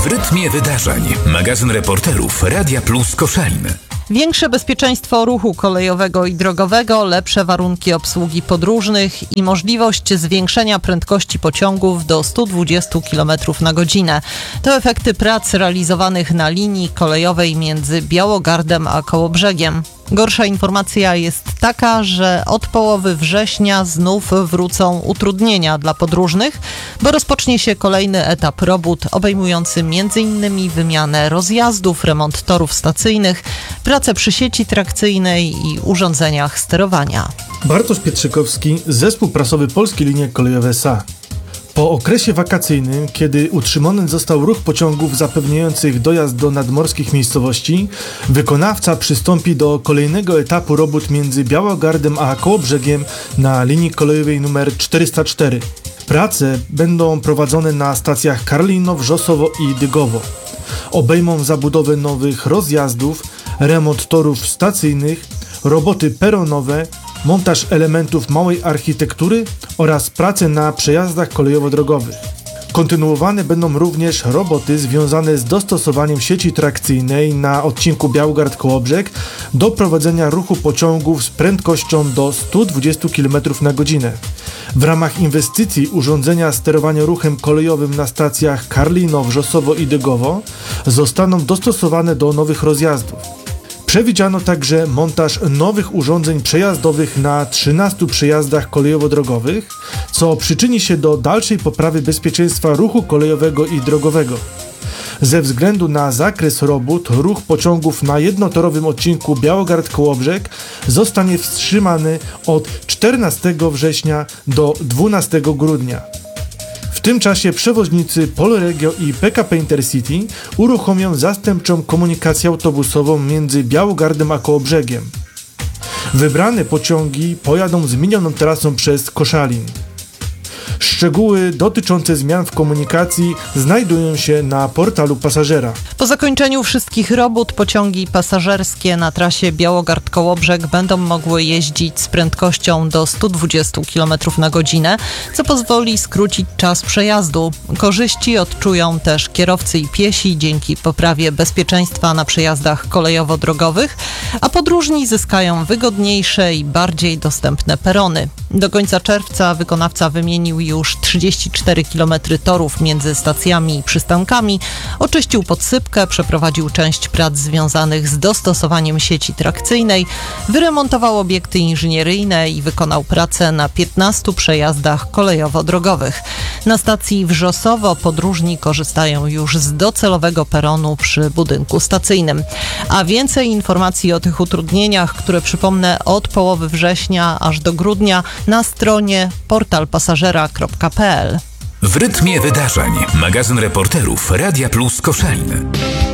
rytmie wydarzeń. Magazyn reporterów Radia Plus Koszalin. Większe bezpieczeństwo ruchu kolejowego i drogowego, lepsze warunki obsługi podróżnych i możliwość zwiększenia prędkości pociągów do 120 km na godzinę. To efekty prac realizowanych na linii kolejowej między Białogardem a Kołobrzegiem. Gorsza informacja jest taka, że od połowy września znów wrócą utrudnienia dla podróżnych, bo rozpocznie się kolejny etap robót obejmujący m.in. wymianę rozjazdów, remont torów stacyjnych, pracę przy sieci trakcyjnej i urządzeniach sterowania. Bartosz Pietrzykowski, zespół prasowy Polskie Linie Kolejowe S.A. Po okresie wakacyjnym, kiedy utrzymany został ruch pociągów zapewniających dojazd do nadmorskich miejscowości, wykonawca przystąpi do kolejnego etapu robót między Białogardem a Kołobrzegiem na linii kolejowej nr 404. Prace będą prowadzone na stacjach Karlino, Wrzosowo i Dygowo. Obejmą zabudowę nowych rozjazdów, remont torów stacyjnych, roboty peronowe, montaż elementów małej architektury oraz prace na przejazdach kolejowo-drogowych. Kontynuowane będą również roboty związane z dostosowaniem sieci trakcyjnej na odcinku Białogard-Kołobrzeg do prowadzenia ruchu pociągów z prędkością do 120 km na godzinę. W ramach inwestycji urządzenia sterowania ruchem kolejowym na stacjach Karlino, Wrzosowo i Dygowo zostaną dostosowane do nowych rozjazdów. Przewidziano także montaż nowych urządzeń przejazdowych na 13 przejazdach kolejowo-drogowych, co przyczyni się do dalszej poprawy bezpieczeństwa ruchu kolejowego i drogowego. Ze względu na zakres robót, ruch pociągów na jednotorowym odcinku Białogard-Kołobrzeg zostanie wstrzymany od 14 września do 12 grudnia. W tym czasie przewoźnicy Polregio i PKP Intercity uruchomią zastępczą komunikację autobusową między Białogardem a Kołobrzegiem. Wybrane pociągi pojadą zmienioną trasą przez Koszalin. Szczegóły dotyczące zmian w komunikacji znajdują się na portalu pasażera. Po zakończeniu wszystkich robót pociągi pasażerskie na trasie Białogard-Kołobrzeg będą mogły jeździć z prędkością do 120 km na godzinę, co pozwoli skrócić czas przejazdu. Korzyści odczują też kierowcy i piesi dzięki poprawie bezpieczeństwa na przejazdach kolejowo-drogowych, a podróżni zyskają wygodniejsze i bardziej dostępne perony. Do końca czerwca wykonawca wymienił już 34 km torów między stacjami i przystankami, oczyścił podsypkę, przeprowadził część prac związanych z dostosowaniem sieci trakcyjnej, wyremontował obiekty inżynieryjne i wykonał pracę na 15 przejazdach kolejowo-drogowych. Na stacji Wrzosowo podróżni korzystają już z docelowego peronu przy budynku stacyjnym. A więcej informacji o tych utrudnieniach, które przypomnę od połowy września aż do grudnia, na stronie portalpasażera.pl. W rytmie wydarzeń. Magazyn reporterów Radia Plus Koszalin.